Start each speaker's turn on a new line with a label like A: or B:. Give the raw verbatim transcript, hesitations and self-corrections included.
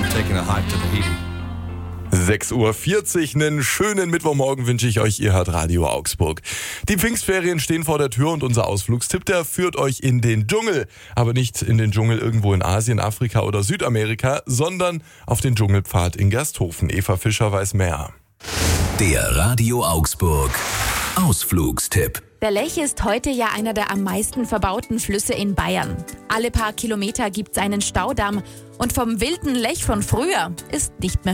A: taking a hike to Tahiti.
B: sechs Uhr vierzig, einen schönen Mittwochmorgen wünsche ich euch, ihr hört Radio Augsburg. Die Pfingstferien stehen vor der Tür und unser Ausflugstipp, der führt euch in den Dschungel. Aber nicht in den Dschungel irgendwo in Asien, Afrika oder Südamerika, sondern auf den Dschungelpfad in Gersthofen. Eva Fischer weiß mehr.
C: Der Radio Augsburg Ausflugstipp.
D: Der Lech ist heute ja einer der am meisten verbauten Flüsse in Bayern. Alle paar Kilometer gibt's einen Staudamm und vom wilden Lech von früher ist nicht mehr